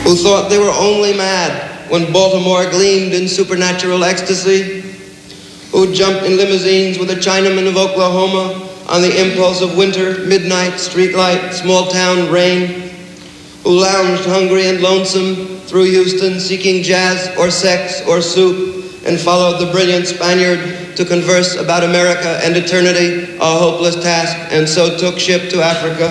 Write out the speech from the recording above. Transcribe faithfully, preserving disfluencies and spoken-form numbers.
who thought they were only mad when Baltimore gleamed in supernatural ecstasy, who jumped in limousines with a Chinaman of Oklahoma on the impulse of winter, midnight, streetlight, small-town rain, who lounged hungry and lonesome through Houston seeking jazz or sex or soup, and followed the brilliant Spaniard to converse about America and eternity, a hopeless task, and so took ship to Africa.